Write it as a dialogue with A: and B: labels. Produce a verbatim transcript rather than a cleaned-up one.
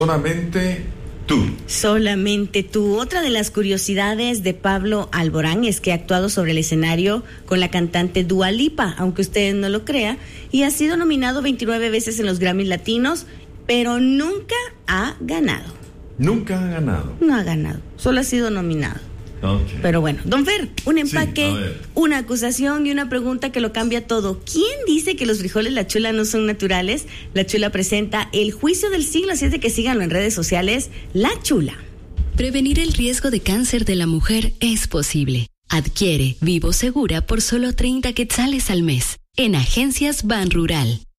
A: Solamente tú.
B: Solamente tú. Otra de las curiosidades de Pablo Alborán es que ha actuado sobre el escenario con la cantante Dua Lipa, aunque usted no lo crea, y ha sido nominado veintinueve veces en los Grammys Latinos, pero nunca ha ganado.
A: Nunca ha ganado.
B: No ha ganado, solo ha sido nominado.
A: Okay.
B: Pero bueno, don Fer, un empaque,
A: sí,
B: una acusación y una pregunta que lo cambia todo. ¿Quién dice que los frijoles La Chula no son naturales? La Chula presenta el juicio del siglo, así es de que síganlo en redes sociales, La Chula.
C: Prevenir el riesgo de cáncer de la mujer es posible. Adquiere Vivo Segura por solo treinta quetzales al mes en Agencias Ban Rural.